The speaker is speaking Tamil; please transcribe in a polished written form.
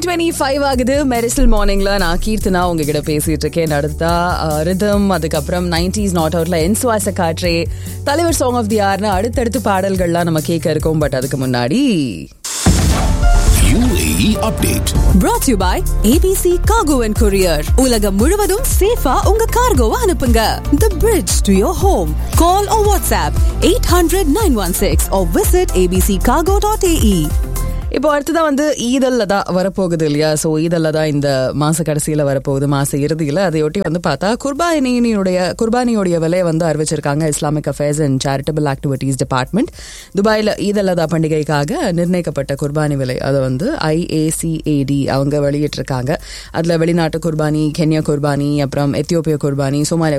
9:25 ஆகுது. மெரிசல் மார்னிங்ல நான் கீர்த்தனா உங்ககிட்ட பேசிட்டு இருக்கேன். அடுத்தா ரிதம், அதுக்கப்புறம் 90s நாட் அவுட்ல என் சுவாச காற்றே, தலைவர் சாங் ஆஃப் தி ஆர்னு அடுத்தடுத்து பாடல்கள்லாம் நம்ம கேட்க இருக்கோம். பட் அதுக்கு முன்னாடி UAE update brought to you by ABC Cargo and Courier. உலகம் முழுவதும் சேஃபா உங்க கார்கோவை அனுப்புங்க. The bridge to your home. Call or WhatsApp 800-916 or visit abccargo.ae. இப்போ அடுத்ததான் வந்து ஈதல்ல தான் வரப்போகுது இல்லையா? ஸோ ஈதல்ல தான் இந்த மாச கடைசியில் வரப்போகுது, மாச இறுதியில். அதையொட்டி வந்து பார்த்தா குர்பானியோடைய விலையை வந்து அறிவிச்சிருக்காங்க Islamic affairs and charitable activities department. துபாயில் ஈதல்லதா பண்டிகைக்காக நிர்ணயிக்கப்பட்ட குர்பானி விலை அதை வந்து IACAD அவங்க வெளியிட்டிருக்காங்க. அதில் வெளிநாட்டு குர்பானி, கென்யா குர்பானி, அப்புறம் எத்தியோப்பியா குர்பானி, சோமாலியா